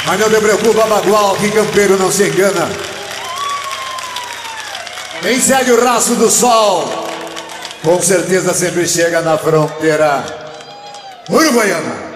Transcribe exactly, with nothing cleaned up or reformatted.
Mas não te preocupa, Bagual, que campeiro não se engana. Quem segue o rastro do sol, com certeza sempre chega na fronteira uruguaiana.